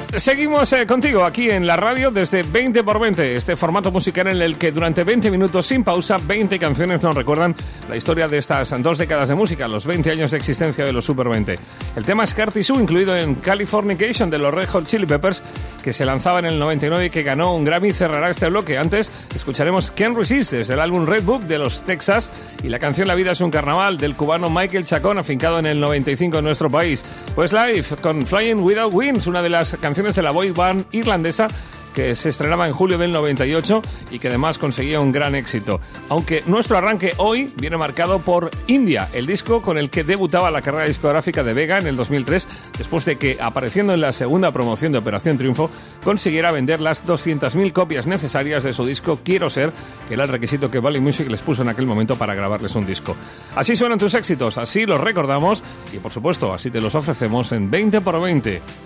Seguimos contigo aquí en la radio desde 20x20, este formato musical en el que durante 20 minutos sin pausa, 20 canciones nos recuerdan la historia de estas 2 décadas de música, los 20 años de existencia de los Super 20. El tema es Scar Tissue, incluido en Californication de los Red Hot Chili Peppers, que se lanzaba en el 99 y que ganó un Grammy, cerrará este bloque. Antes escucharemos Can't Resist desde el álbum Red Book de los Texas y la canción La vida es un carnaval del cubano Michael Chacón, afincado en el 95 en nuestro país. Westlife con Flying Without Wings, una de las canciones de la boy band irlandesa que se estrenaba en julio del 98 y que además conseguía un gran éxito. Aunque nuestro arranque hoy viene marcado por India, el disco con el que debutaba la carrera discográfica de Vega en el 2003, después de que, apareciendo en la segunda promoción de Operación Triunfo, consiguiera vender las 200.000 copias necesarias de su disco Quiero Ser, que era el requisito que Valley Music les puso en aquel momento para grabarles un disco. Así suenan tus éxitos, así los recordamos y, por supuesto, así te los ofrecemos en 20x20.